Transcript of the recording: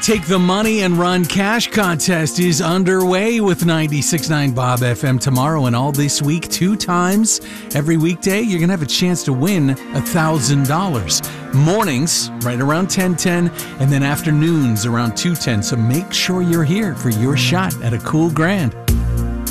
Take the Money and Run Cash Contest is underway with 96.9 Bob FM tomorrow and all this week. 2 times every weekday, you're going to have a chance to win $1,000. Mornings, right around 10:10, and then afternoons around 2:10. So make sure you're here for your shot at a cool grand.